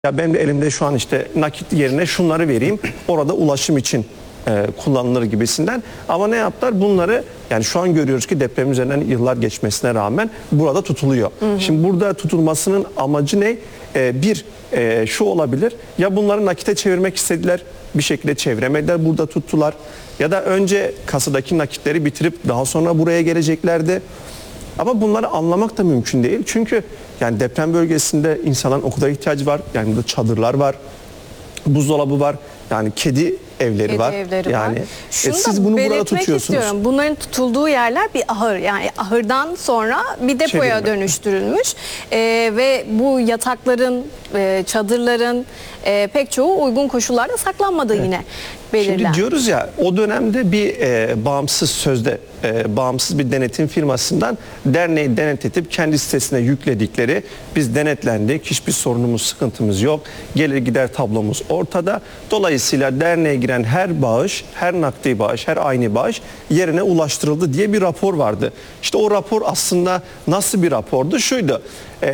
Ya benim de elimde şu an işte nakit yerine şunları vereyim, orada ulaşım için kullanılır gibisinden. Ama ne yaptılar? Bunları, yani şu an görüyoruz ki deprem üzerinden yıllar geçmesine rağmen burada tutuluyor. Şimdi burada tutulmasının amacı ne? Şu olabilir: ya bunları nakite çevirmek istediler, bir şekilde çeviremediler, burada tuttular. Ya da önce kasadaki nakitleri bitirip daha sonra buraya geleceklerdi. Ama bunları anlamak da mümkün değil. Çünkü yani deprem bölgesinde insanların o kadar ihtiyacı var. Yani burada çadırlar var, buzdolabı var, yani kedi evleri var. Yani siz bunu burada tutuyorsunuz. Istiyorum. Bunların tutulduğu yerler bir ahır. Yani ahırdan sonra bir depoya dönüştürülmüş. Ve bu yatakların, çadırların pek çoğu uygun koşullarda saklanmadığı yine belirlen. Şimdi diyoruz ya, o dönemde bir bağımsız bir denetim firmasından derneği denetletip kendi sitesine yükledikleri, biz denetlendik, hiçbir sorunumuz, sıkıntımız yok, gelir gider tablomuz ortada. Dolayısıyla derneğe giren her bağış, her nakdi bağış, her ayni bağış yerine ulaştırıldı diye bir rapor vardı. İşte o rapor aslında nasıl bir rapordu? Şuydu: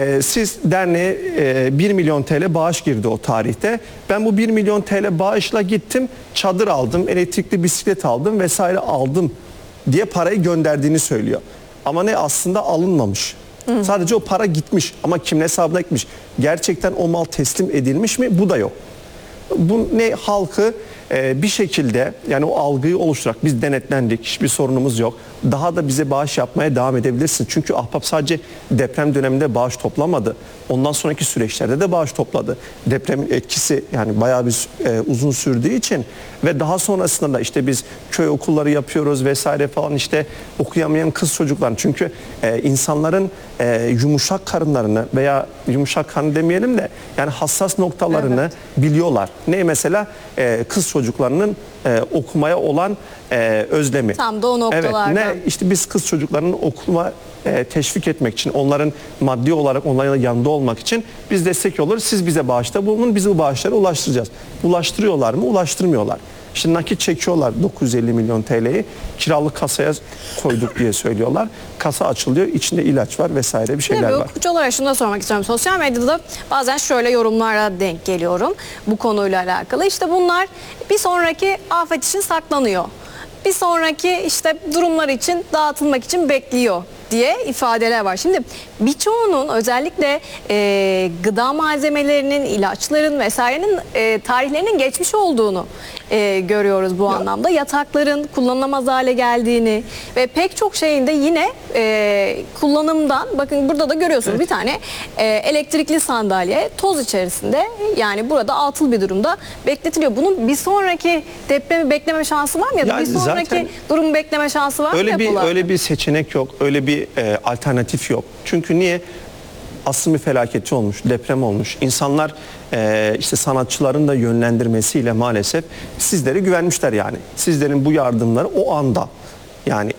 siz derneğe 1 milyon TL bağış girdi o tarihte. Ben bu 1 milyon TL bağışla gittim, çadır aldım, elektrikli bisiklet aldım vesaire aldım diye parayı gönderdiğini söylüyor. Ama ne, aslında alınmamış. Sadece o para gitmiş ama kimin hesabına gitmiş? Gerçekten o mal teslim edilmiş mi? Bu da yok. Bu ne, halkı bir şekilde, yani o algıyı oluşturarak biz denetlendik, hiçbir sorunumuz yok, daha da bize bağış yapmaya devam edebilirsin. Çünkü Ahbap sadece deprem döneminde bağış toplamadı. Ondan sonraki süreçlerde de bağış topladı. Depremin etkisi yani bayağı bir uzun sürdüğü için ve daha sonrasında da işte biz köy okulları yapıyoruz vesaire falan, işte okuyamayan kız çocuklar. Çünkü insanların yumuşak karınlarını veya yumuşak karın demeyelim de yani hassas noktalarını biliyorlar. Ne mesela? Kız çocuklarının okumaya olan özlemi. Tam da o noktalardan. Evet, ne işte biz kız çocuklarının okuma teşvik etmek için, onların maddi olarak onların yanında olmak için biz destek oluruz. Siz bize bağışta bulunun, biz bu bağışları ulaştıracağız. Ulaştırıyorlar mı? Ulaştırmıyorlar. Şimdi nakit çekiyorlar 950 milyon TL'yi kiralık kasaya koyduk diye söylüyorlar. Kasa açılıyor, içinde ilaç var vesaire bir şeyler var. Hukukçu olarak şunu da sormak istiyorum. Sosyal medyada bazen şöyle yorumlara denk geliyorum bu konuyla alakalı. İşte bunlar bir sonraki afet için saklanıyor, bir sonraki işte durumlar için, dağıtılmak için bekliyor diye ifadeler var. Şimdi birçoğunun, özellikle gıda malzemelerinin, ilaçların vesairenin tarihlerinin geçmiş olduğunu görüyoruz bu anlamda. Yatakların kullanılamaz hale geldiğini ve pek çok şeyin de yine kullanımdan, bakın burada da görüyorsunuz bir tane elektrikli sandalye toz içerisinde, yani burada atıl bir durumda bekletiliyor. Bunun bir sonraki depremi bekleme şansı var mı ya da bir sonraki durumu bekleme şansı var mı? Öyle bir seçenek yok. Öyle bir alternatif yok. Çünkü niye? Asıl bir felaketi olmuş, deprem olmuş. İnsanlar işte sanatçıların da yönlendirmesiyle maalesef sizlere güvenmişler yani. Sizlerin bu yardımları o anda, yani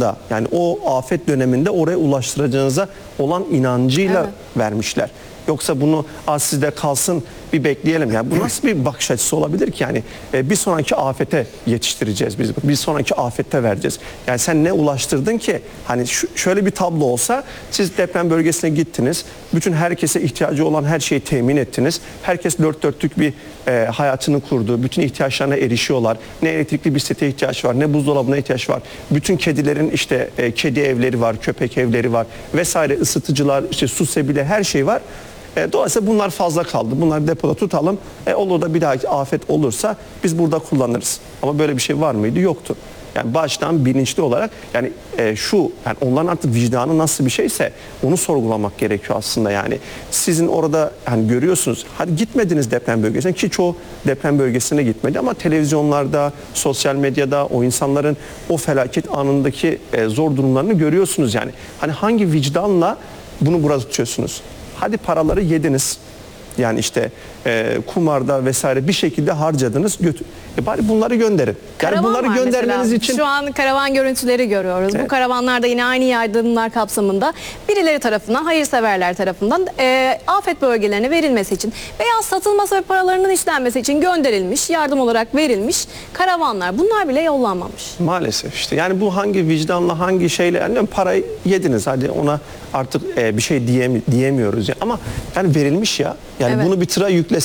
o afet döneminde oraya ulaştıracağınıza olan inancıyla vermişler. Yoksa bunu sizde kalsın, bir bekleyelim. Yani bu nasıl bir bakış açısı olabilir ki? Yani bir sonraki afete yetiştireceğiz biz. Bir sonraki afette vereceğiz. Yani sen ne ulaştırdın ki? Hani şöyle bir tablo olsa, siz deprem bölgesine gittiniz. Bütün herkese ihtiyacı olan her şeyi temin ettiniz. Herkes dört dörtlük bir hayatını kurdu. Bütün ihtiyaçlarına erişiyorlar. Ne elektrikli bisiklete ihtiyaç var, ne buzdolabına ihtiyaç var. Bütün kedilerin işte kedi evleri var, köpek evleri var vesaire, ısıtıcılar, işte su sebile, her şey var. Dolayısıyla bunlar fazla kaldı. Bunları depoda tutalım. Olur da bir dahaki afet olursa biz burada kullanırız. Ama böyle bir şey var mıydı? Yoktu. Yani baştan bilinçli olarak yani yani onların artık vicdanı nasıl bir şeyse onu sorgulamak gerekiyor aslında yani. Sizin orada hani görüyorsunuz, hadi gitmediniz deprem bölgesine, ki çoğu deprem bölgesine gitmedi ama televizyonlarda, sosyal medyada o insanların o felaket anındaki zor durumlarını görüyorsunuz yani. Hani hangi vicdanla bunu burada tutuyorsunuz? Hadi paraları yediniz. Yani işte kumarda vesaire bir şekilde harcadınız. Bari bunları gönderin. Yani bunları göndermeniz için... Şu an karavan görüntüleri görüyoruz. Evet. Bu karavanlarda yine aynı yardımlar kapsamında birileri tarafından, hayırseverler tarafından afet bölgelerine verilmesi için veya satılması ve paralarının işlenmesi için gönderilmiş, yardım olarak verilmiş karavanlar. Bunlar bile yollanmamış. Maalesef işte. Yani bu hangi vicdanla, hangi şeyle, yani parayı yediniz, hadi ona artık bir şey diyemiyoruz ya. Ama yani verilmiş ya. Yani Yani Evet. bunu bir tıra